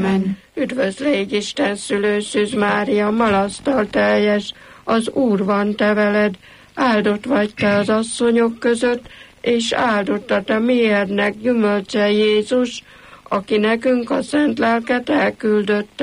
Amen. Üdvözl légy Isten szülő, Szűz Mária, malasztal teljes, az Úr van te veled, áldott vagy te az asszonyok között, és áldott a te méhednek gyümölcse Jézus, aki nekünk a szent lelket elküldötte.